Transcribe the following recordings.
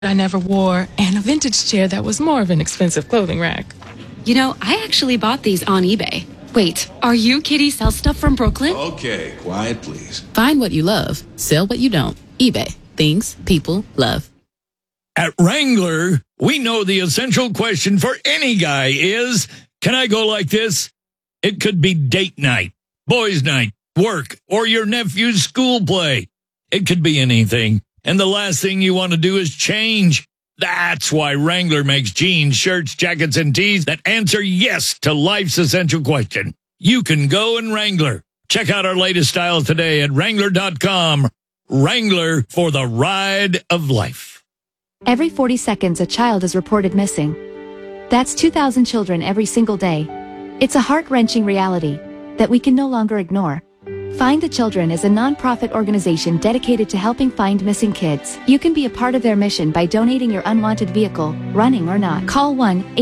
I never wore, and a vintage chair that was more of an expensive clothing rack. You know, I actually bought these on eBay. Wait, are you Kitty Sell Stuff from Brooklyn? Okay, quiet please. Find what you love, sell what you don't. eBay. Things people love. At Wrangler, we know the essential question for any guy is, can I go like this? It could be date night, boys' night, work, or your nephew's school play. It could be anything. And the last thing you want to do is change. That's why Wrangler makes jeans, shirts, jackets, and tees that answer yes to life's essential question. You can go in Wrangler. Check out our latest styles today at Wrangler.com. Wrangler, for the ride of life. Every 40 seconds, a child is reported missing. That's 2,000 children every single day. It's a heart-wrenching reality that we can no longer ignore. Find the Children is a non-profit organization dedicated to helping find missing kids. You can be a part of their mission by donating your unwanted vehicle, running or not. Call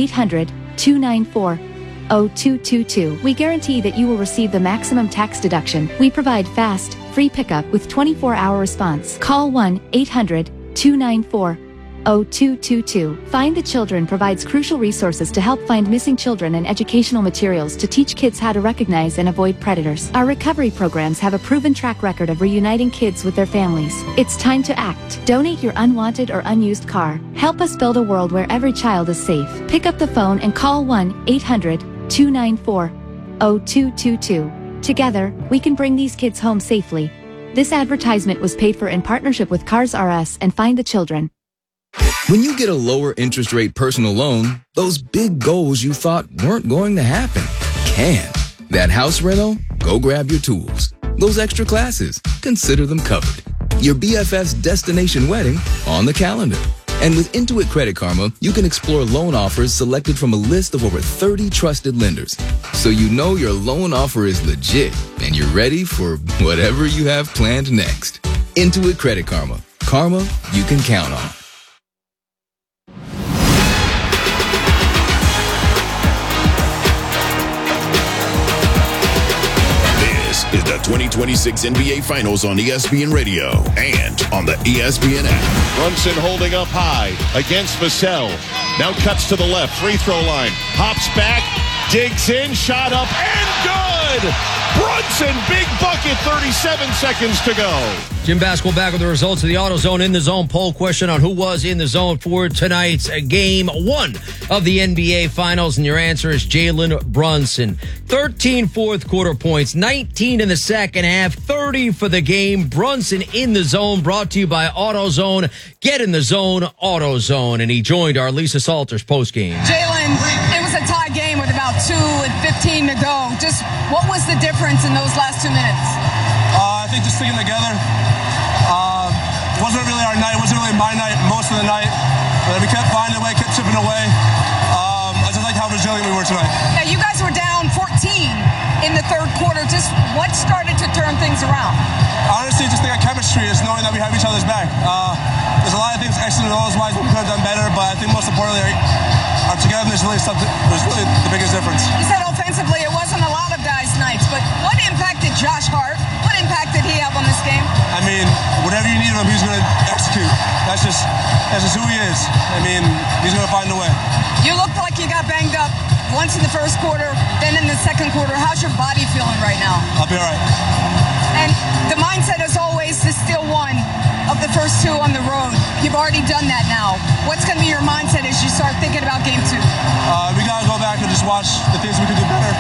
1-800-294-0222. We guarantee that you will receive the maximum tax deduction. We provide fast, free pickup with 24-hour response. Call 1-800-294-0222. Find the Children provides crucial resources to help find missing children and educational materials to teach kids how to recognize and avoid predators. Our recovery programs have a proven track record of reuniting kids with their families. It's time to act. Donate your unwanted or unused car. Help us build a world where every child is safe. Pick up the phone and call 1-800-294-0222. Together, we can bring these kids home safely. This advertisement was paid for in partnership with Cars R Us and Find the Children. When you get a lower interest rate personal loan, those big goals you thought weren't going to happen can. That house rental? Go grab your tools. Those extra classes? Consider them covered. Your BFF's destination wedding? On the calendar. And with Intuit Credit Karma, you can explore loan offers selected from a list of over 30 trusted lenders. So you know your loan offer is legit and you're ready for whatever you have planned next. Intuit Credit Karma. Karma you can count on. Is the 2026 NBA Finals on ESPN Radio and on the ESPN app. Brunson holding up high against Vassell. Now cuts to the left, free throw line. Hops back, digs in, shot up, and good! Brunson, big bucket, 37 seconds to go. Jim Basketball back with the results of the AutoZone In the Zone poll question on who was in the zone for tonight's game 1 of the NBA Finals. And your answer is Jalen Brunson. 13 fourth quarter points, 19 in the second half, 30 for the game. Brunson in the zone, brought to you by AutoZone. Get in the zone, AutoZone. And he joined our Lisa Salters postgame. Jalen, it was a tie game with about 2:15 to go. Just what was the difference in those last 2 minutes? I think just sticking together. Wasn't really our night. Wasn't really my night most of the night. But we kept finding a way, kept chipping away. I just like how resilient we were tonight. Yeah, you guys were down 14 in the third quarter. Just what started to turn things around? Honestly, just think of chemistry, just knowing that we have each other's back. There's a lot of things X and O's wise we could have done better, but I think most importantly, our togetherness really was really the biggest difference. You said offensively it wasn't a lot of guys' nights, but what impact did Josh Hart? What impact did he have on this game? I mean, whatever you need him, he's going to execute. That's just who he is. I mean, he's going to find a way. You looked like you got banged up once in the first quarter, then in the second quarter. How's your body feeling right now? I'll be all right. And the mindset, as always, is still one of the first 2 on the road. You've already done that now. What's going to be your mindset as you start thinking about game 2? We got to go back and just watch the things we could do better.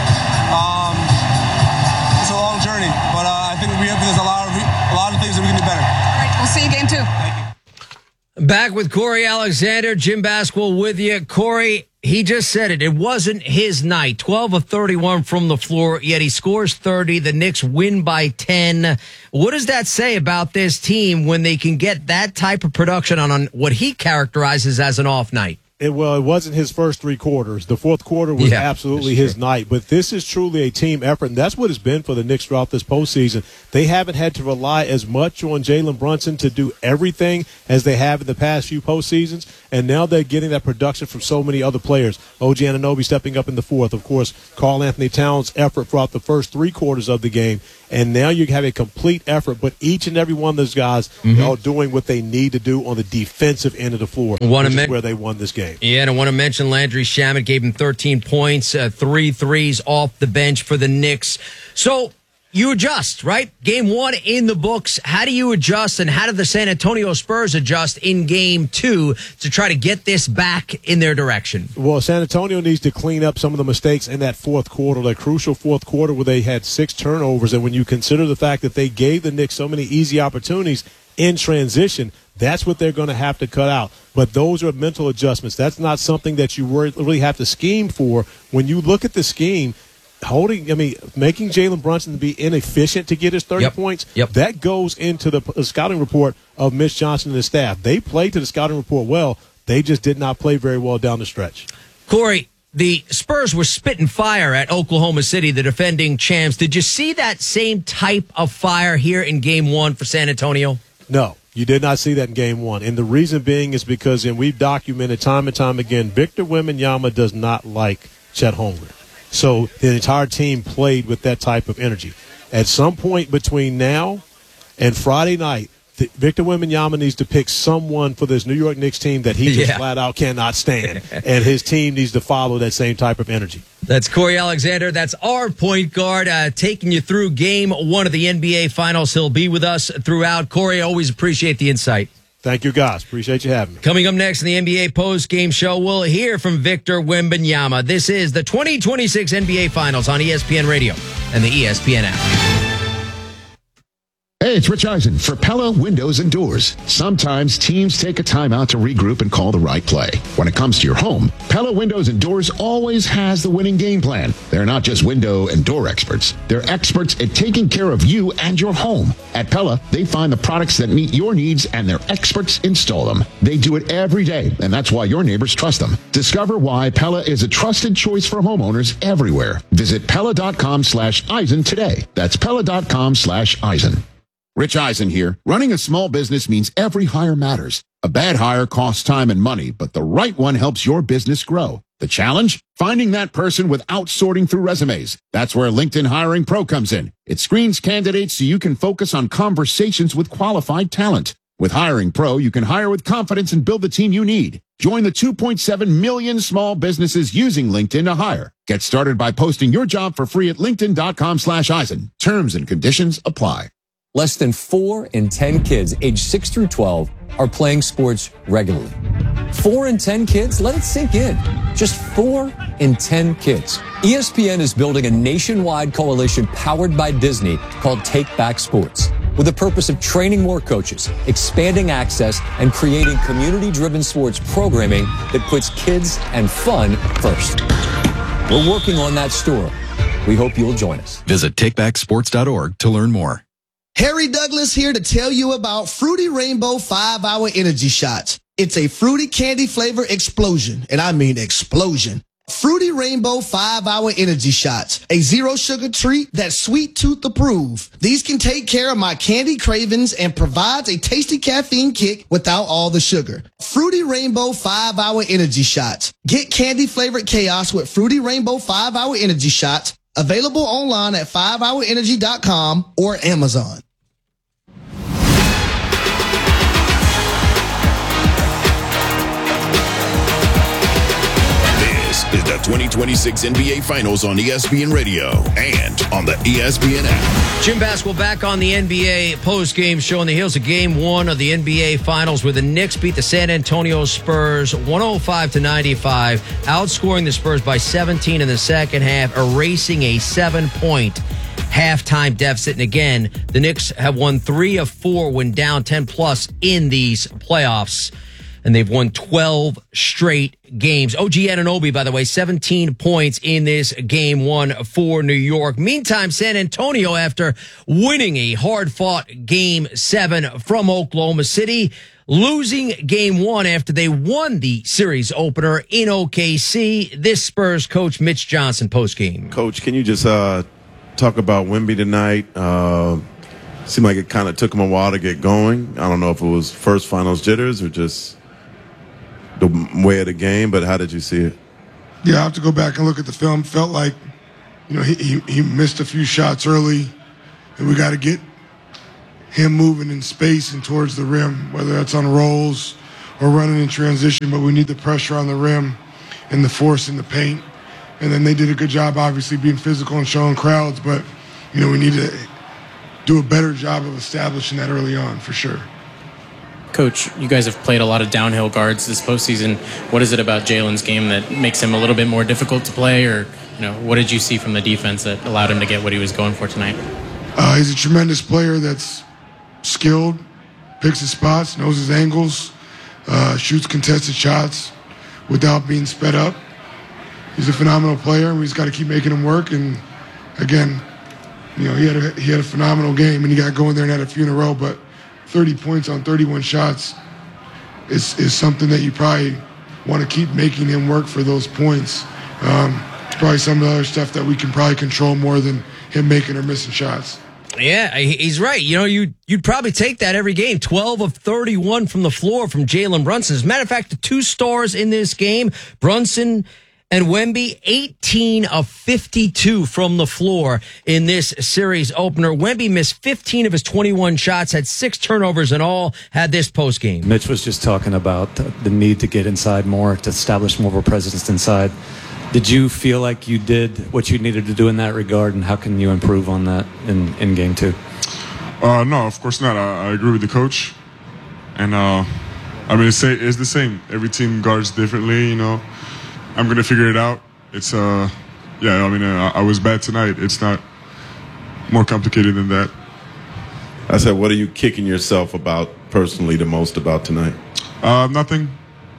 It's a long journey, but I think there's a lot of things that we can do better. All right, we'll see you game 2. Thank you. Back with Corey Alexander, Jim Basketball with you. Corey, he just said it. It wasn't his night. 12 of 31 from the floor, yet he scores 30. The Knicks win by 10. What does that say about this team when they can get that type of production on what he characterizes as an off night? It wasn't his first 3 quarters. The fourth quarter was absolutely his night. But this is truly a team effort, and that's what it's been for the Knicks throughout this postseason. They haven't had to rely as much on Jalen Brunson to do everything as they have in the past few postseasons, and now they're getting that production from so many other players. OG Anunoby stepping up in the fourth. Of course, Karl Anthony Towns' effort throughout the first 3 quarters of the game. And now you have a complete effort, but each and every one of those guys are doing what they need to do on the defensive end of the floor, which is where they won this game. Yeah, and I want to mention Landry Shamet gave him 13 points, 3 threes off the bench for the Knicks. So you adjust, right? Game 1 in the books. How do you adjust, and how did the San Antonio Spurs adjust in Game 2 to try to get this back in their direction? Well, San Antonio needs to clean up some of the mistakes in that fourth quarter, that crucial fourth quarter where they had 6 turnovers. And when you consider the fact that they gave the Knicks so many easy opportunities in transition, that's what they're going to have to cut out. But those are mental adjustments. That's not something that you really have to scheme for. When you look at the scheme, making Jalen Brunson to be inefficient to get his 30 points, that goes into the scouting report of Mitch Johnson and his staff. They played to the scouting report well. They just did not play very well down the stretch. Corey, the Spurs were spitting fire at Oklahoma City, the defending champs. Did you see that same type of fire here in Game 1 for San Antonio? No, you did not see that in Game 1. And the reason being is because, and we've documented time and time again, Victor Wembanyama does not like Chet Holmgren. So the entire team played with that type of energy. At some point between now and Friday night, Victor Wembanyama needs to pick someone for this New York Knicks team that he just flat out cannot stand, and his team needs to follow that same type of energy. That's Corey Alexander. That's our point guard taking you through Game 1 of the NBA Finals. He'll be with us throughout. Corey, always appreciate the insight. Thank you, guys. Appreciate you having me. Coming up next in the NBA post-game show, we'll hear from Victor Wembanyama. This is the 2026 NBA Finals on ESPN Radio and the ESPN app. Hey, it's Rich Eisen for Pella Windows and Doors. Sometimes teams take a timeout to regroup and call the right play. When it comes to your home, Pella Windows and Doors always has the winning game plan. They're not just window and door experts. They're experts at taking care of you and your home. At Pella, they find the products that meet your needs and their experts install them. They do it every day, and that's why your neighbors trust them. Discover why Pella is a trusted choice for homeowners everywhere. Visit Pella.com/Eisen today. That's Pella.com/Eisen. Rich Eisen here. Running a small business means every hire matters. A bad hire costs time and money, but the right one helps your business grow. The challenge? Finding that person without sorting through resumes. That's where LinkedIn Hiring Pro comes in. It screens candidates so you can focus on conversations with qualified talent. With Hiring Pro, you can hire with confidence and build the team you need. Join the 2.7 million small businesses using LinkedIn to hire. Get started by posting your job for free at LinkedIn.com/Eisen. Terms and conditions apply. Less than 4 in 10 kids aged 6 through 12 are playing sports regularly. 4 in 10 kids? Let it sink in. Just 4 in 10 kids. ESPN is building a nationwide coalition powered by Disney called Take Back Sports, with the purpose of training more coaches, expanding access, and creating community-driven sports programming that puts kids and fun first. We're working on that story. We hope you'll join us. Visit takebacksports.org to learn more. Harry Douglas here to tell you about Fruity Rainbow 5-Hour Energy Shots. It's a fruity candy flavor explosion, and I mean explosion. Fruity Rainbow 5-Hour Energy Shots, a zero sugar treat that's sweet tooth approved. These can take care of my candy cravings and provides a tasty caffeine kick without all the sugar. Fruity Rainbow 5-Hour Energy Shots. Get candy flavored chaos with Fruity Rainbow 5-Hour Energy Shots. Available online at 5hourenergy.com or Amazon. This is the 2026 NBA Finals on ESPN Radio and on the ESPN app. Jim Basketball back on the NBA postgame show on the heels of Game 1 of the NBA Finals, where the Knicks beat the San Antonio Spurs 105-95, outscoring the Spurs by 17 in the second half, erasing a 7-point halftime deficit. And again, the Knicks have won 3 of 4 when down 10+ in these playoffs. And they've won 12 straight games. OG Anunoby, by the way, 17 points in this Game 1 for New York. Meantime, San Antonio, after winning a hard-fought Game 7 from Oklahoma City, losing game one after they won the series opener in OKC. This Spurs coach Mitch Johnson postgame. Coach, can you just talk about Wemby tonight? Seemed like it kind of took him a while to get going. I don't know if it was first finals jitters or just the way of the game, but how did you see it? Yeah, I have to go back and look at the film. Felt like, he missed a few shots early, and we got to get him moving in space and towards the rim, whether that's on rolls or running in transition, but we need the pressure on the rim and the force in the paint. And then they did a good job, obviously, being physical and showing crowds, but, we need to do a better job of establishing that early on, for sure. Coach, you guys have played a lot of downhill guards this postseason. What is it about Jalen's game that makes him a little bit more difficult to play? Or, what did you see from the defense that allowed him to get what he was going for tonight? He's a tremendous player that's skilled, picks his spots, knows his angles, shoots contested shots without being sped up. He's a phenomenal player, and we just got to keep making him work. And, again, he had a phenomenal game, and he got going there and had a few in a row, but 30 points on 31 shots is something that you probably want to keep making him work for those points. It's probably some of the other stuff that we can probably control more than him making or missing shots. Yeah, he's right. You'd probably take that every game. 12 of 31 from the floor from Jalen Brunson. As a matter of fact, the two stars in this game, Brunson and Wemby, 18 of 52 from the floor in this series opener. Wemby missed 15 of his 21 shots, had 6 turnovers in all, had this postgame. Mitch was just talking about the need to get inside more, to establish more of a presence inside. Did you feel like you did what you needed to do in that regard, and how can you improve on that in game 2? No, of course not. I agree with the coach. And, it's the same. Every team guards differently, I'm going to figure it out. It's, I was bad tonight. It's not more complicated than that. I said, what are you kicking yourself about personally the most about tonight? Nothing.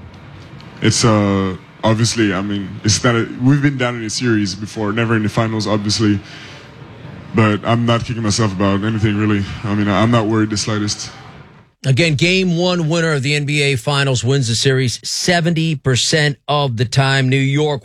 It's, obviously, it's not we've been down in a series before, never in the finals, obviously. But I'm not kicking myself about anything, really. I'm not worried the slightest. Again, game 1 winner of the NBA Finals wins the series 70% of the time. New York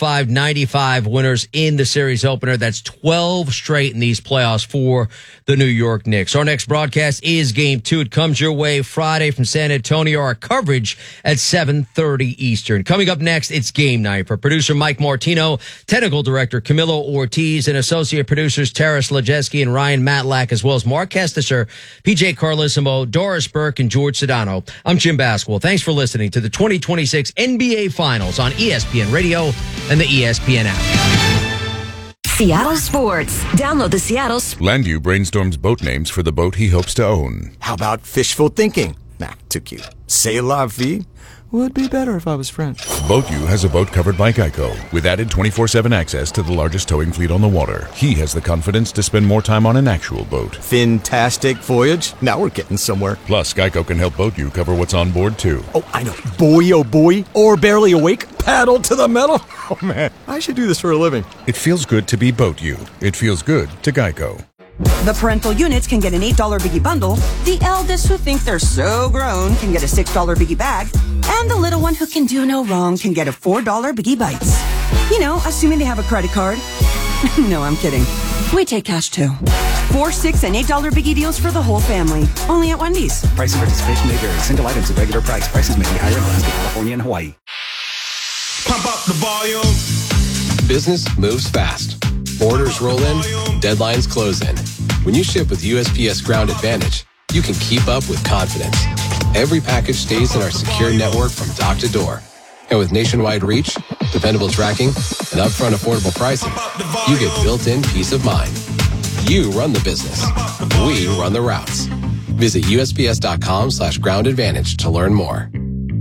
105-95 winners in the series opener. That's 12 straight in these playoffs for the New York Knicks. Our next broadcast is game 2. It comes your way Friday from San Antonio. Our coverage at 7:30 Eastern. Coming up next, it's game night. For producer Mike Martino, technical director Camilo Ortiz, and associate producers Taras Lajeski and Ryan Matlack, as well as Mark Kestisher, PJ Carlissimo, Doris Burke, and George Sedano. I'm Jim Basquil. Thanks for listening to the 2026 NBA Finals on ESPN Radio and the ESPN app. Seattle Sports. Download the Seattle. Landu brainstorms boat names for the boat he hopes to own. How about fishful thinking? Nah, too cute. C'est la vie would be better if I was French. BoatU has a boat covered by Geico with added 24/7 access to the largest towing fleet on the water. He has the confidence to spend more time on an actual boat. Fantastic voyage. Now we're getting somewhere. Plus, Geico can help BoatU cover what's on board, too. Oh, I know. Boy, oh boy. Or barely awake. Paddle to the metal. Oh, man. I should do this for a living. It feels good to be BoatU. It feels good to Geico. The parental units can get an $8 Biggie bundle. The eldest who think they're so grown can get a $6 Biggie bag. And the little one who can do no wrong can get a $4 Biggie Bites. Assuming they have a credit card. No, I'm kidding. We take cash too. $4, $6, and $8 Biggie deals for the whole family. Only at Wendy's. Price and participation may vary. Single items at regular price. Prices may be higher in Alaska, California, and Hawaii. Pump up the volume. Business moves fast. Orders roll in, deadlines close in. When you ship with USPS Ground Advantage, you can keep up with confidence. Every package stays in our secure network from dock to door. And with nationwide reach, dependable tracking, and upfront affordable pricing, you get built-in peace of mind. You run the business. We run the routes. Visit USPS.com/Ground Advantage to learn more.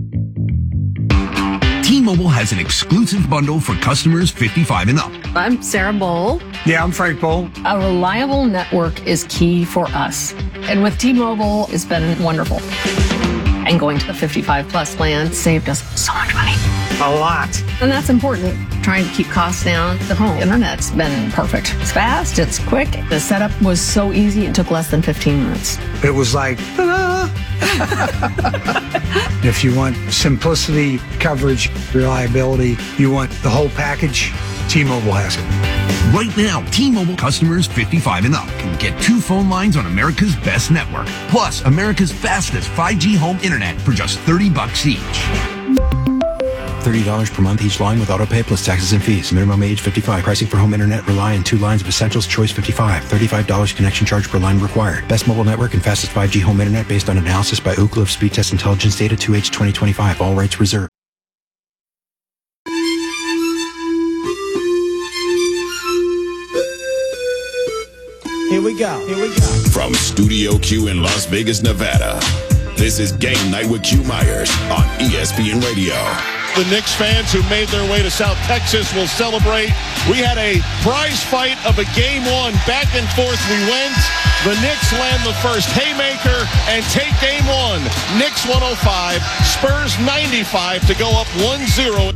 T-Mobile has an exclusive bundle for customers 55 and up. I'm Sarah Bowl. Yeah, I'm Frank Bowl. A reliable network is key for us. And with T-Mobile, it's been wonderful. And going to the 55 plus plan saved us so much money. A lot. And that's important. Trying to keep costs down. The home internet's been perfect. It's fast, it's quick. The setup was so easy, it took less than 15 minutes. It was like, ta-da! If you want simplicity, coverage, reliability, you want the whole package, T-Mobile has it. Right now, T-Mobile customers 55 and up can get 2 phone lines on America's best network, plus America's fastest 5G home internet for just $30 each. $30 per month each line with autopay plus taxes and fees. Minimum age 55. Pricing for home internet rely on 2 lines of Essentials Choice 55. $35 connection charge per line required. Best mobile network and fastest 5G home internet based on analysis by Ookla of Speed Test Intelligence data 2H 2025. All rights reserved. Here we go. From Studio Q in Las Vegas, Nevada, this is Game Night with Q Myers on ESPN Radio. The Knicks fans who made their way to South Texas will celebrate. We had a prize fight of a game 1. Back and forth we went. The Knicks land the first haymaker and take game 1. Knicks 105, Spurs 95 to go up 1-0.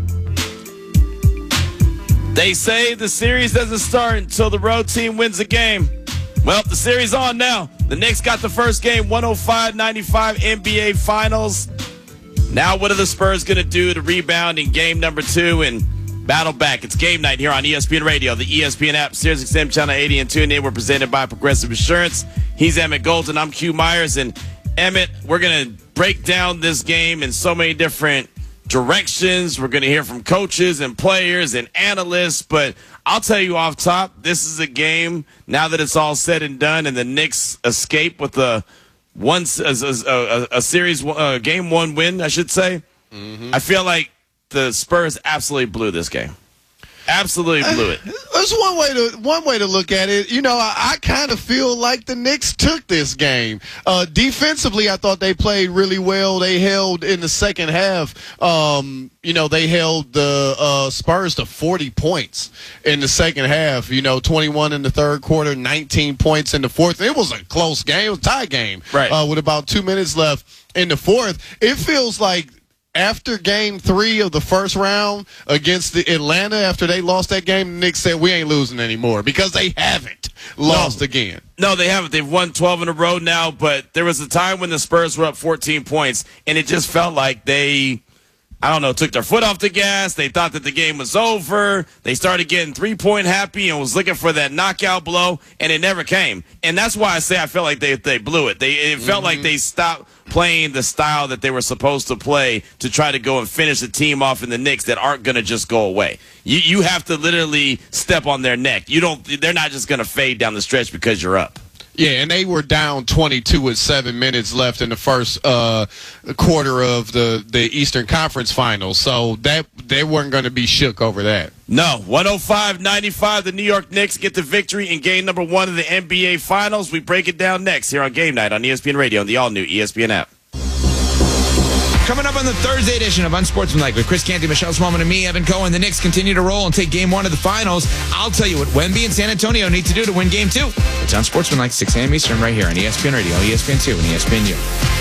They say the series doesn't start until the road team wins a game. Well, the series on now. The Knicks got the first game, 105-95 NBA Finals. Now what are the Spurs going to do to rebound in game number 2 and battle back? It's Game Night here on ESPN Radio, the ESPN app, SiriusXM Channel 80 and TuneIn. We're presented by Progressive Insurance. He's Emmett Golden. I'm Q Myers. And Emmett, we're going to break down this game in so many different directions. We're going to hear from coaches and players and analysts, but I'll tell you off top, this is a game, now that it's all said and done, and the Knicks escape with a series game 1 win, I should say. I feel like the Spurs absolutely blew this game. Absolutely blew it. There's one way to look at it. You know, I kind of feel like the Knicks took this game. Defensively, I thought they played really well. They held in the second half. They held the Spurs to 40 points in the second half. 21 in the third quarter, 19 points in the fourth. It was a close game. It was a tie game. Right. With about 2 minutes left in the fourth. It feels like after game 3 of the first round against the Atlanta, after they lost that game, the Knicks said, we ain't losing anymore, because they haven't lost again. No, they haven't. They've won 12 in a row now, but there was a time when the Spurs were up 14 points, and it just felt like they, took their foot off the gas. They thought that the game was over. They started getting 3-point happy and was looking for that knockout blow, and it never came. And that's why I say I felt like they blew it. It felt like they stopped playing the style that they were supposed to play to try to go and finish the team off in the Knicks that aren't going to just go away. You have to literally step on their neck. They're not just going to fade down the stretch because you're up. Yeah, and they were down 22 with 7 minutes left in the first quarter of the Eastern Conference Finals. So that they weren't going to be shook over that. No, 105-95, the New York Knicks get the victory in game number 1 of the NBA Finals. We break it down next here on Game Night on ESPN Radio and the all-new ESPN app. Coming up on the Thursday edition of Unsportsmanlike with Chris Canty, Michelle Smallman, and me, Evan Cohen. The Knicks continue to roll and take game 1 of the finals. I'll tell you what Wemby and San Antonio need to do to win game 2. It's Unsportsmanlike, 6 a.m. Eastern, right here on ESPN Radio, ESPN 2, and ESPNU.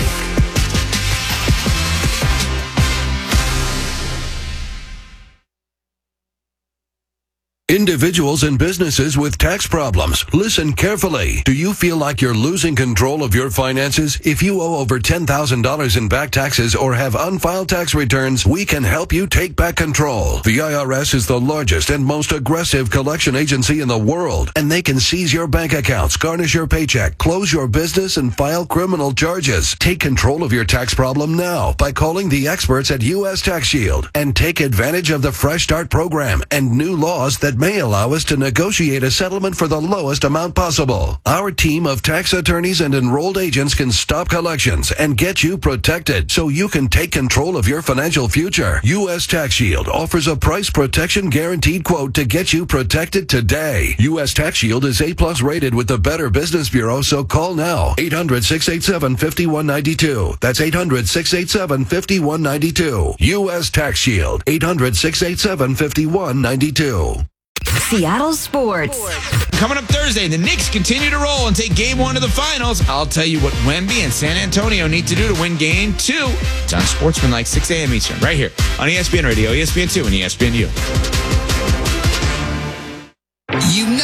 Individuals and businesses with tax problems, listen carefully. Do you feel like you're losing control of your finances? If you owe over $10,000 in back taxes or have unfiled tax returns, we can help you take back control. The IRS is the largest and most aggressive collection agency in the world, and they can seize your bank accounts, garnish your paycheck, close your business, and file criminal charges. Take control of your tax problem now by calling the experts at U.S. Tax Shield and take advantage of the Fresh Start program and new laws that may allow us to negotiate a settlement for the lowest amount possible. Our team of tax attorneys and enrolled agents can stop collections and get you protected so you can take control of your financial future. U.S. Tax Shield offers a price protection guaranteed quote to get you protected today. U.S. Tax Shield is A+ rated with the Better Business Bureau, so call now. 800-687-5192. That's 800-687-5192. U.S. Tax Shield. 800-687-5192. Seattle Sports. Coming up Thursday, the Knicks continue to roll and take game 1 of the finals. I'll tell you what Wemby and San Antonio need to do to win game 2. It's Unsportsmanlike, 6 a.m. Eastern, right here on ESPN Radio, ESPN 2, and ESPNU. You know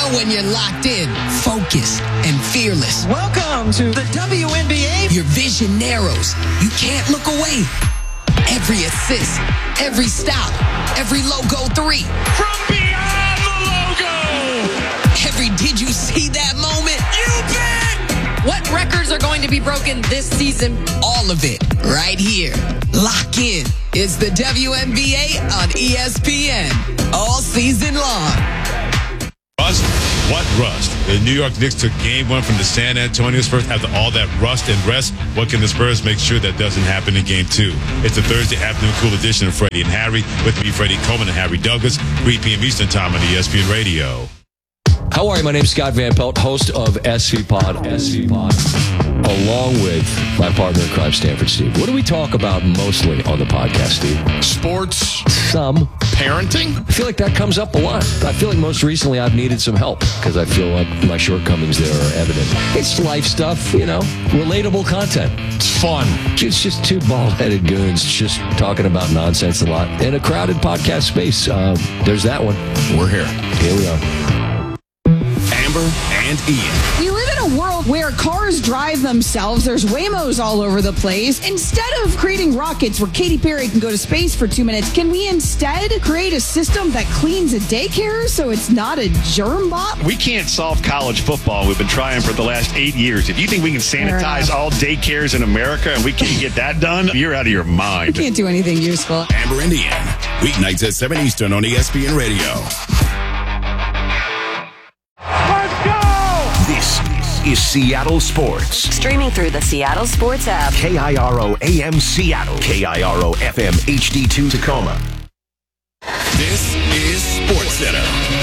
know when you're locked in, focused, and fearless. Welcome to the WNBA. Your vision narrows. You can't look away. Every assist, every stop, every logo 3. From beyond the logo. Every did you see that moment? You bet. What records are going to be broken this season? All of it right here. Lock in. It's the WNBA on ESPN all season long. Rust? What rust? The New York Knicks took game 1 from the San Antonio Spurs. After all that rust and rest, what can the Spurs make sure that doesn't happen in game 2? It's a Thursday afternoon cool edition of Freddie and Harry. With me, Freddie Coleman and Harry Douglas, 3 p.m. Eastern Time on ESPN Radio. How are you? My name's Scott Van Pelt, host of SV Pod, along with my partner in crime, Stanford Steve. What do we talk about mostly on the podcast, Steve? Sports. Some. Parenting. I feel like that comes up a lot. I feel like most recently I've needed some help because I feel like my shortcomings there are evident. It's life stuff, you know, relatable content. It's fun. It's just two bald-headed goons just talking about nonsense a lot in a crowded podcast space. There's that one. We're here. Here we are. Amber and Ian. We live in a world where cars drive themselves. There's Waymos all over the place. Instead of creating rockets where Katy Perry can go to space for 2 minutes, can we instead create a system that cleans a daycare so it's not a germ bomb? We can't solve college football. We've been trying for the last 8 years. If you think we can sanitize all daycares in America and we can't get that done, you're out of your mind. We can't do anything useful. Amber and Ian, weeknights at 7 Eastern on ESPN Radio. This is Seattle Sports. Streaming through the Seattle Sports app. KIRO AM Seattle. KIRO FM HD2 Tacoma. This is Sports Center.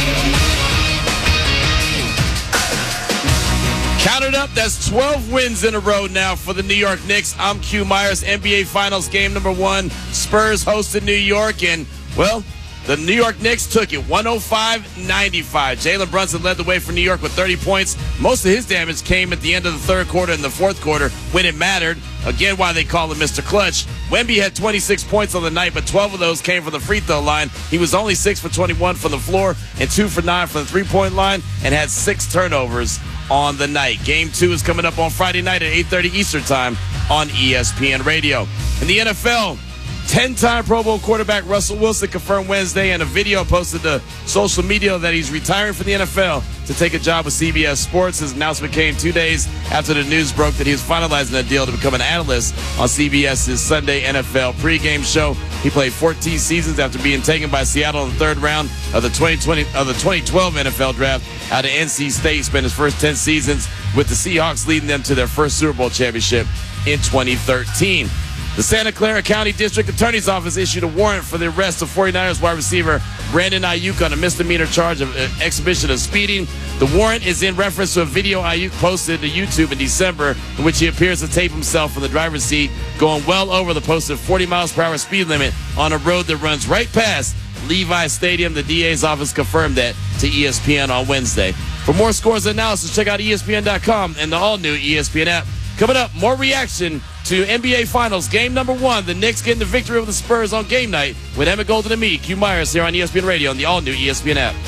Count it up. That's 12 wins in a row now for the New York Knicks. I'm Q Myers. NBA Finals game number 1. Spurs hosted New York, and, well, the New York Knicks took it 105-95. Jalen Brunson led the way for New York with 30 points. Most of his damage came at the end of the third quarter and the fourth quarter when it mattered. Again, why they call him Mr. Clutch. Wemby had 26 points on the night, but 12 of those came from the free throw line. He was only 6 for 21 from the floor and 2 for 9 from the three-point line and had 6 turnovers on the night. Game 2 is coming up on Friday night at 8:30 Eastern Time on ESPN Radio. In the NFL, 10-time Pro Bowl quarterback Russell Wilson confirmed Wednesday in a video posted to social media that he's retiring from the NFL to take a job with CBS Sports. His announcement came 2 days after the news broke that he was finalizing a deal to become an analyst on CBS's Sunday NFL pregame show. He played 14 seasons after being taken by Seattle in the third round of the 2012 NFL Draft out of NC State. He spent his first 10 seasons with the Seahawks, leading them to their first Super Bowl championship in 2013. The Santa Clara County District Attorney's Office issued a warrant for the arrest of 49ers wide receiver Brandon Ayuk on a misdemeanor charge of exhibition of speeding. The warrant is in reference to a video Ayuk posted to YouTube in December in which he appears to tape himself from the driver's seat going well over the posted 40 miles per hour speed limit on a road that runs right past Levi Stadium. The DA's office confirmed that to ESPN on Wednesday. For more scores and analysis, check out ESPN.com and the all-new ESPN app. Coming up, more reaction to NBA Finals game number 1. The Knicks getting the victory over the Spurs on game night with Emmett Golden and me, Q Myers, here on ESPN Radio and the all-new ESPN app.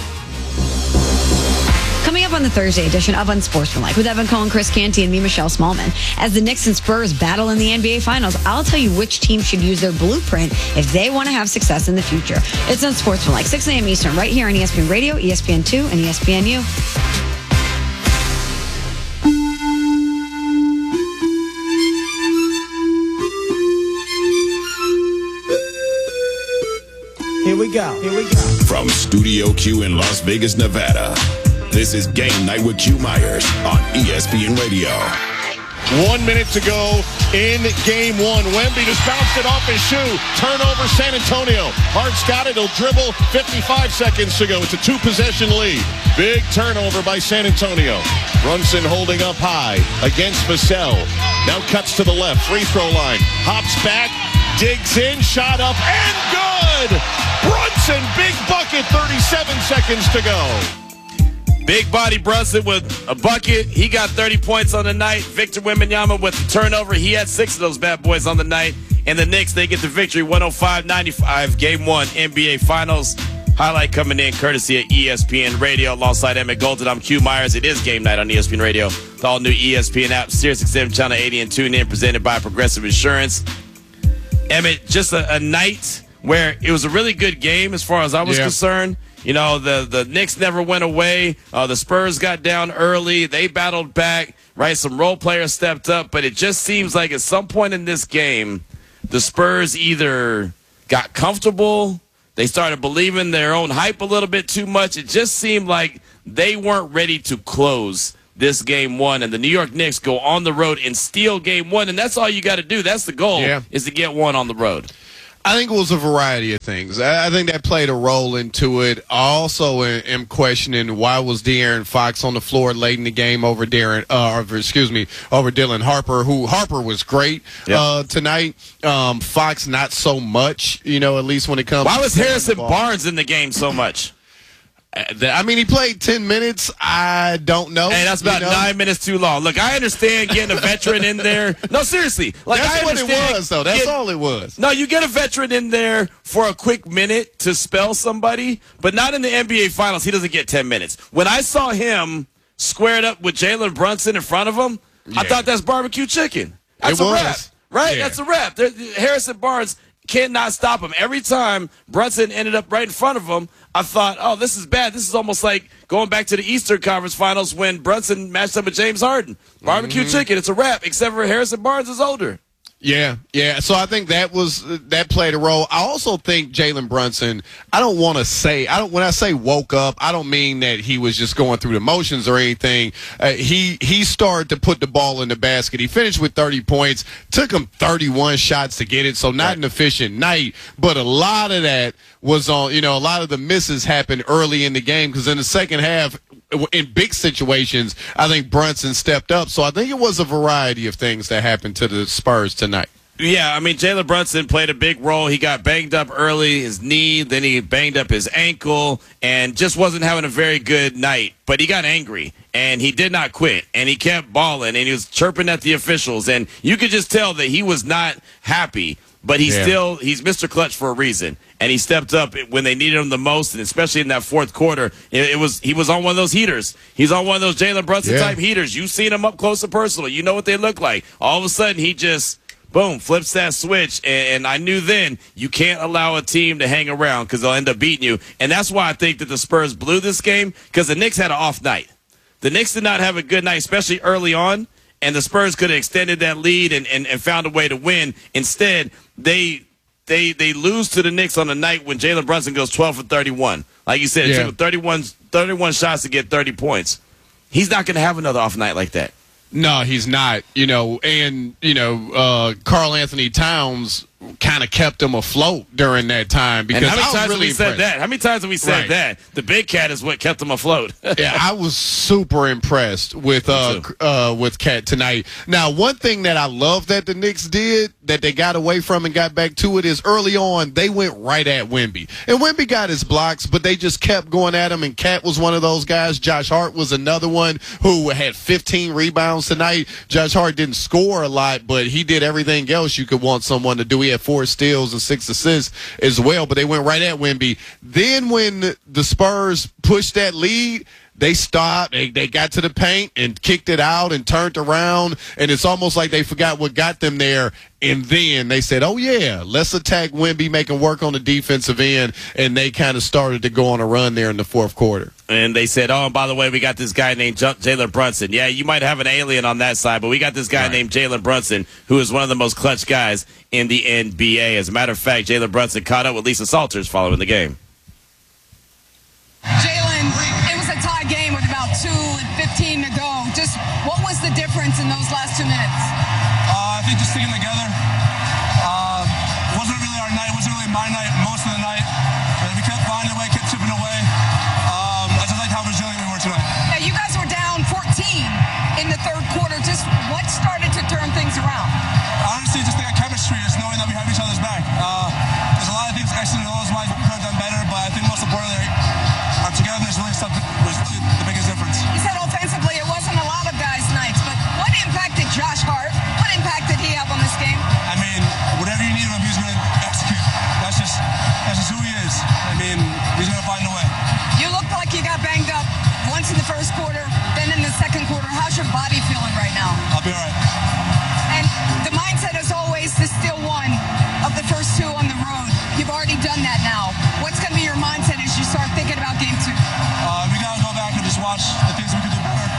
Coming up on the Thursday edition of Unsportsmanlike with Evan Cohen, Chris Canty, and me, Michelle Smallman. As the Knicks and Spurs battle in the NBA Finals, I'll tell you which team should use their blueprint if they want to have success in the future. It's Unsportsmanlike, 6 a.m. Eastern, right here on ESPN Radio, ESPN2, and ESPNU. Here we go. From Studio Q in Las Vegas, Nevada, this is Game Night with Q Myers on ESPN Radio. 1 minute to go in game 1. Wemby just bounced it off his shoe. Turnover, San Antonio. Hart's got it. He'll dribble. 55 seconds to go. It's a 2-possession lead. Big turnover by San Antonio. Brunson holding up high against Vassell. Now cuts to the left. Free throw line. Hops back. Digs in. Shot up and good. Brunson, big bucket. 37 seconds to go. Big body Brunson with a bucket. He got 30 points on the night. Victor Wembanyama with the turnover. He had 6 of those bad boys on the night. And the Knicks, they get the victory 105-95. Game 1 NBA Finals. Highlight coming in courtesy of ESPN Radio alongside Emmett Golden. I'm Q Myers. It is game night on ESPN Radio. The all-new ESPN app, SiriusXM Channel 80 and tune in, presented by Progressive Insurance. Emmett, just a night where it was a really good game as far as I was concerned. You know, the Knicks never went away. The Spurs got down early. They battled back, right? Some role players stepped up. But it just seems like at some point in this game, the Spurs either got comfortable, they started believing their own hype a little bit too much. It just seemed like they weren't ready to close this game one. And the New York Knicks go on the road and steal game one. And that's all you got to do. That's the goal, is to get one on the road. I think it was a variety of things. I think that played a role into it. I also am questioning why was De'Aaron Fox on the floor late in the game over Dylan Harper, who Harper was great tonight. Fox not so much, at least when it comes. Why was Harrison Barnes in the game so much? I mean, he played 10 minutes. I don't know. Hey, that's about 9 minutes too long. Look, I understand getting a veteran in there. No, seriously. Like, that's what it was, though. That's all it was. No, you get a veteran in there for a quick minute to spell somebody, but not in the NBA Finals. He doesn't get 10 minutes. When I saw him squared up with Jalen Brunson in front of him, I thought that's barbecue chicken. That's a wrap, right? That's a wrap. Harrison Barnes cannot stop him. Every time Brunson ended up right in front of him, I thought, oh, this is bad. This is almost like going back to the Eastern Conference Finals when Brunson matched up with James Harden. Barbecue chicken, it's a wrap, except for Harrison Barnes is older. Yeah. So I think that played a role. I also think Jalen Brunson, when I say woke up, I don't mean that he was just going through the motions or anything. He started to put the ball in the basket. He finished with 30 points, took him 31 shots to get it, so not an efficient night, but a lot of that was on, a lot of the misses happened early in the game because in the second half, in big situations, I think Brunson stepped up. So I think it was a variety of things that happened to the Spurs tonight. Yeah, I mean, Jalen Brunson played a big role. He got banged up early, his knee, then he banged up his ankle, and just wasn't having a very good night. But he got angry, and he did not quit, and he kept balling, and he was chirping at the officials. And you could just tell that he was not happy. But he's Mr. Clutch for a reason, and he stepped up when they needed him the most, and especially in that fourth quarter, he was on one of those heaters. He's on one of those Jalen Brunson type heaters. You've seen him up close and personal. You know what they look like. All of a sudden, he just boom flips that switch, and I knew then you can't allow a team to hang around because they'll end up beating you, and that's why I think that the Spurs blew this game because the Knicks had an off night. The Knicks did not have a good night, especially early on. And the Spurs could have extended that lead and found a way to win. Instead, they lose to the Knicks on the night when Jalen Brunson goes 12 for 31. Like you said, it took 31 shots to get 30 points. He's not going to have another off night like that. No, he's not. Karl Anthony Towns kind of kept him afloat during that time. Because and how many times have we said that? How many times have we said that? The big cat is what kept him afloat. Yeah, I was super impressed with Cat tonight. Now, one thing that I love that the Knicks did, that they got away from and got back to it, is early on, they went right at Wemby. And Wemby got his blocks, but they just kept going at him, and Cat was one of those guys. Josh Hart was another one who had 15 rebounds tonight. Josh Hart didn't score a lot, but he did everything else you could want someone to do. He had 4 steals and 6 assists as well, but they went right at Wemby. Then when the Spurs pushed that lead, they stopped. They got to the paint and kicked it out and turned around, and it's almost like they forgot what got them there. And then they said, oh, yeah, let's attack Wemby, make him work on the defensive end, and they kind of started to go on a run there in the fourth quarter. And they said, oh, and by the way, we got this guy named Jalen Brunson. Yeah, you might have an alien on that side, but we got this guy named Jalen Brunson, who is one of the most clutch guys in the NBA. As a matter of fact, Jalen Brunson caught up with Lisa Salters following the game. Jalen, it was a tie game with about 2:15 to go. Just what was the difference in those last 2 minutes? I think just sticking together. It wasn't really our night. It wasn't really my night most of the night. But we kept finding a way, kept chipping away. I just liked how resilient we were tonight. Yeah, you guys were down 14 in the third quarter. Just what started to turn things around? Honestly, just think of chemistry, just knowing that we have each other's back. There's a lot of things actually along those lines we could have done better, but I think most importantly, our togetherness really was really the biggest difference. You said offensively it wasn't a lot of guys' nights, but what impact did Josh Hart, what impact did he have on this game? I mean, whatever you need him, he's going to execute. That's just who he is. I mean, he's going to find you've done that now, what's going to be your mindset as you start thinking about game 2? We got to go back and just watch the things we can do better.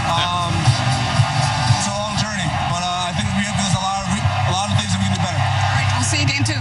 It's a long journey, but I think there's a lot of things that we can do better. All right, we'll see you game 2.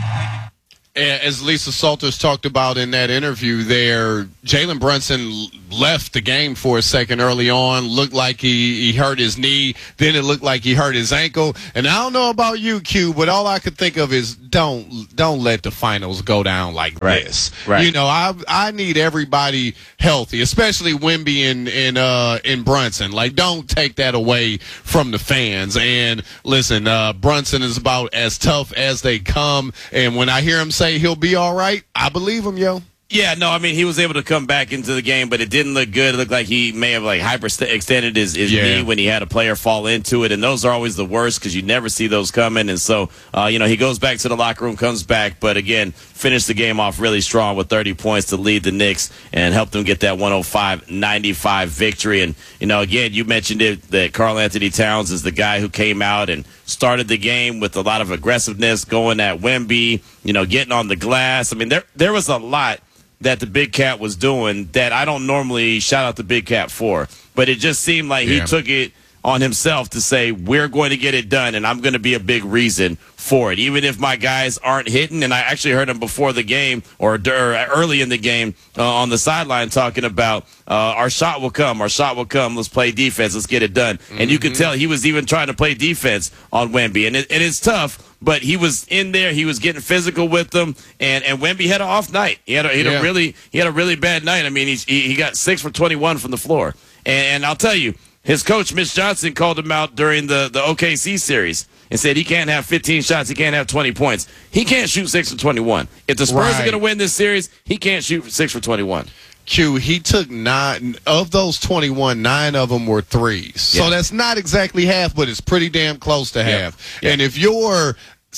As Lisa Salters talked about in that interview there, Jalen Brunson left the game for a second early on. Looked like he hurt his knee. Then it looked like he hurt his ankle. And I don't know about you, Q, but all I could think of is don't let the finals go down like this. Right. You know, I need everybody healthy, especially Wemby and Brunson. Like, don't take that away from the fans. And listen, Brunson is about as tough as they come. And when I hear him say he'll be all right, I believe him, yo. Yeah, no, I mean, he was able to come back into the game, but it didn't look good. It looked like he may have, like, hyperextended his knee when he had a player fall into it, and those are always the worst because you never see those coming. And so, he goes back to the locker room, comes back, but, again, finished the game off really strong with 30 points to lead the Knicks and help them get that 105-95 victory. And, again, you mentioned it, that Karl-Anthony Towns is the guy who came out and started the game with a lot of aggressiveness, going at Wemby, getting on the glass. I mean, there was a lot that the Big Cat was doing that I don't normally shout out the Big Cat for. But it just seemed like he took it on himself to say, we're going to get it done, and I'm going to be a big reason for it. Even if my guys aren't hitting, and I actually heard him before the game or early in the game on the sideline talking about our shot will come, let's play defense, let's get it done. Mm-hmm. And you could tell he was even trying to play defense on Wemby. And it's tough, but he was in there, he was getting physical with them, and Wemby had an off night. He had a really bad night. I mean, he got 6 for 21 from the floor. And I'll tell you, his coach, Mitch Johnson, called him out during the OKC series and said he can't have 15 shots, he can't have 20 points. He can't shoot 6 for 21. If the Spurs are going to win this series, he can't shoot 6 for 21. Q, he took 9 of those 21, 9 of them were threes. Yeah. So that's not exactly half, but it's pretty damn close to half. Yeah. And if you're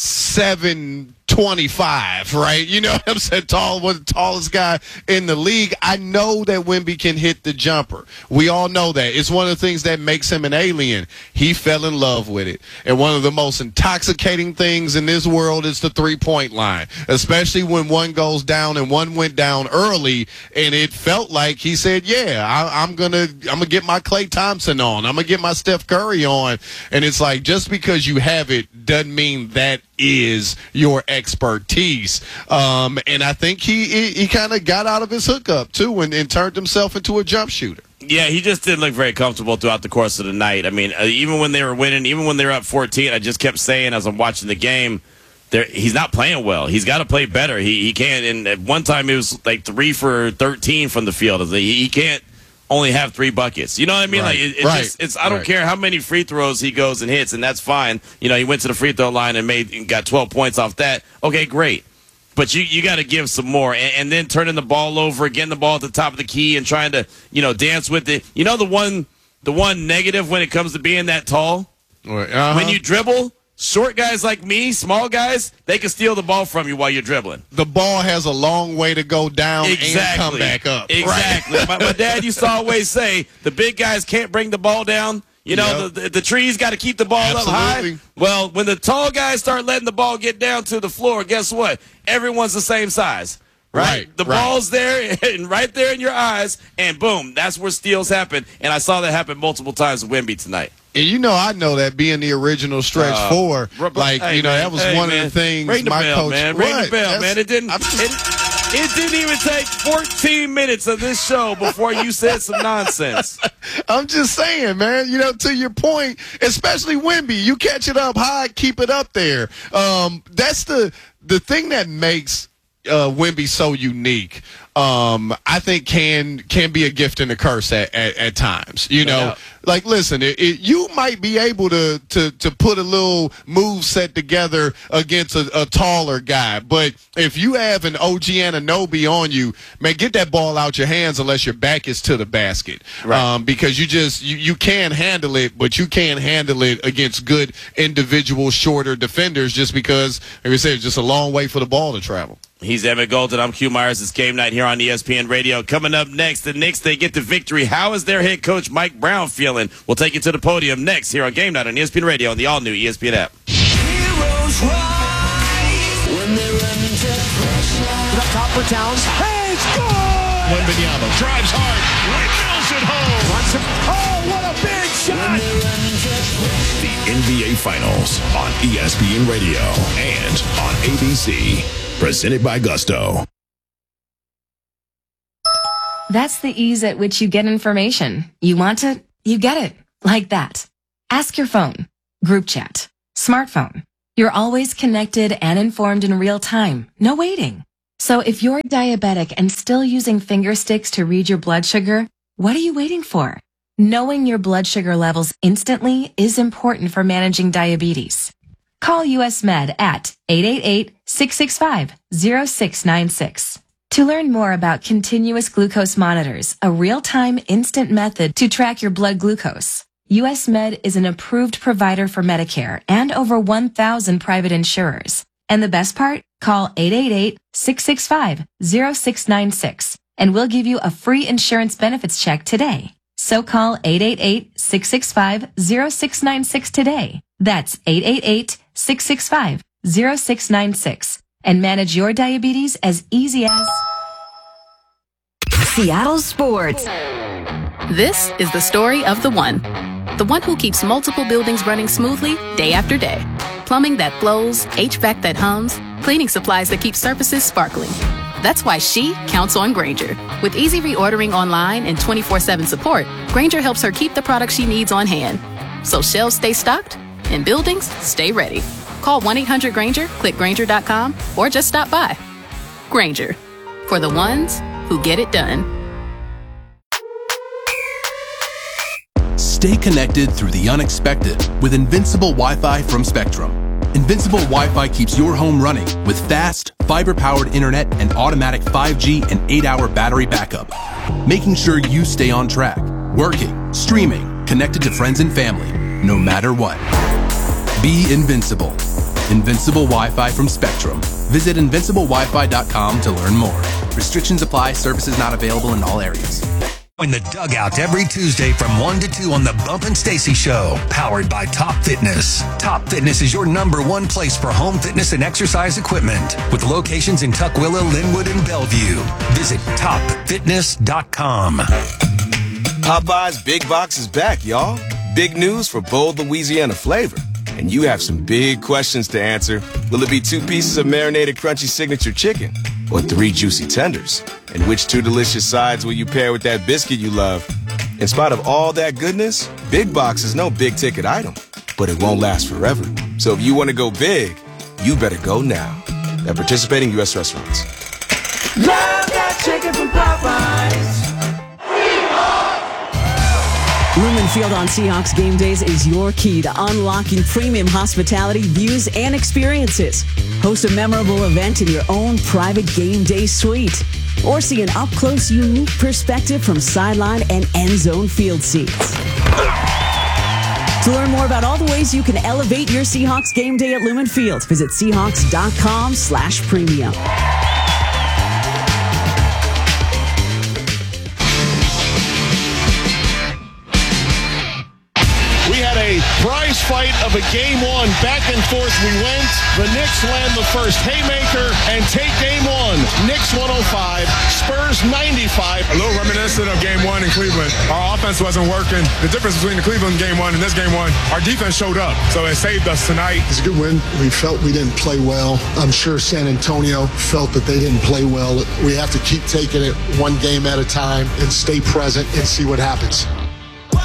7'25", right? You know what I'm saying? One of the tallest guy in the league. I know that Wemby can hit the jumper. We all know that. It's one of the things that makes him an alien. He fell in love with it. And one of the most intoxicating things in this world is the three-point line, especially when one goes down, and one went down early, and it felt like he said, I'm gonna get my Klay Thompson on. I'm gonna get my Steph Curry on. And it's like, just because you have it doesn't mean that is your expertise. And I think he kind of got out of his hookup too and turned himself into a jump shooter. Yeah, he just didn't look very comfortable throughout the course of the night. I mean, even when they were winning, even when they were up 14, I just kept saying as I'm watching the game, he's not playing well. He's got to play better. He can't. And at one time, it was like 3 for 13 from the field. He can't only have 3 buckets. You know what I mean? Right. Like I don't care how many free throws he goes and hits, and that's fine. He went to the free throw line and got 12 points off that. Okay, great. But you got to give some more, and then turning the ball over, getting the ball at the top of the key, and trying to dance with it. The one negative when it comes to being that tall, when you dribble. Short guys like me, small guys, they can steal the ball from you while you're dribbling. The ball has a long way to go down and come back up. Exactly. Right? my dad used to always say, the big guys can't bring the ball down. The trees got to keep the ball up high. Well, when the tall guys start letting the ball get down to the floor, guess what? Everyone's the same size. Right? The ball's there and right there in your eyes, and boom, that's where steals happen. And I saw that happen multiple times with Wemby tonight. And I know that being the original stretch 4, that was one of the things Ring the my bell, coach. Man. Ring the bell, man. It didn't even take 14 minutes of this show before you said some nonsense. I'm just saying, man. To your point, especially Wemby, you catch it up high, keep it up there. That's the thing that makes Wemby so unique. I think can be a gift and a curse at times. Like, listen, you might be able to put a little move set together against a taller guy, but if you have an OG Anunoby on you, man, get that ball out your hands unless your back is to the basket. Right. Because you can handle it, but you can't handle it against good individual shorter defenders just because, like I said, it's just a long way for the ball to travel. He's Emmett Golden. I'm Q Myers. It's game night here on ESPN Radio. Coming up next, the Knicks, they get the victory. How is their head coach, Mike Brown, feeling? We'll take you to the podium next here on Game Night on ESPN Radio on the all-new ESPN app. Heroes rise when they're under pressure. top for Towns. Hey, score! Wembanyama drives hard, windmills it home. Oh, what a big shot! The NBA Finals on ESPN Radio and on ABC. Presented by Gusto. That's the ease at which you get information. You want it, you get it. Like that. Ask your phone. Group chat. Smartphone. You're always connected and informed in real time. No waiting. So if you're diabetic and still using finger sticks to read your blood sugar, what are you waiting for? Knowing your blood sugar levels instantly is important for managing diabetes. Call US Med at 888-665-0696. To learn more about continuous glucose monitors, a real-time instant method to track your blood glucose, US Med is an approved provider for Medicare and over 1,000 private insurers. And the best part? Call 888-665-0696 and we'll give you a free insurance benefits check today. So call 888-665-0696 today. That's 888-665-0696 and manage your diabetes as easy as Seattle Sports. This is the story of the one who keeps multiple buildings running smoothly day after day. Plumbing that flows, HVAC that hums, cleaning supplies that keep surfaces sparkling. That's why she counts on Grainger. With easy reordering online and 24/7 support, Grainger helps her keep the products she needs on hand. So shelves stay stocked and buildings stay ready. Call 1-800-GRAINGER, click Grainger.com, or just stop by. Grainger, for the ones who get it done. Stay connected through the unexpected with Invincible Wi-Fi from Spectrum. Invincible Wi-Fi keeps your home running with fast, fiber-powered internet and automatic 5G and 8-hour battery backup, making sure you stay on track, working, streaming, connected to friends and family, no matter what. Be invincible. Invincible Wi-Fi from Spectrum. Visit invinciblewifi.com to learn more. Restrictions apply. Services not available in all areas. In the dugout every Tuesday from 1 to 2 on the Bump and Stacy Show, powered by Top Fitness. Top Fitness is your #1 place for home fitness and exercise equipment, with locations in Tukwila, Linwood, and Bellevue. Visit topfitness.com. Popeye's Big Box is back, y'all. Big news for bold Louisiana flavor. And you have some big questions to answer. Will it be 2 pieces of marinated crunchy signature chicken? Or 3 juicy tenders? And which 2 delicious sides will you pair with that biscuit you love? In spite of all that goodness, Big Box is no big ticket item, but it won't last forever. So if you want to go big, you better go now. At participating U.S. restaurants. Love that chicken from Popeyes. Lumen Field on Seahawks game days is your key to unlocking premium hospitality, views, and experiences. Host a memorable event in your own private game day suite. Or see an up-close, unique perspective from sideline and end zone field seats. To learn more about all the ways you can elevate your Seahawks game day at Lumen Field, visit Seahawks.com/premium. Prize fight of a game 1. Back and forth we went. The Knicks land the first haymaker and take game 1. Knicks 105, Spurs 95. A little reminiscent of game 1 in Cleveland. Our offense wasn't working. The difference between the Cleveland game 1 and this game 1, our defense showed up. So it saved us tonight. It's a good win. We felt we didn't play well. I'm sure San Antonio felt that they didn't play well. We have to keep taking it one game at a time and stay present and see what happens.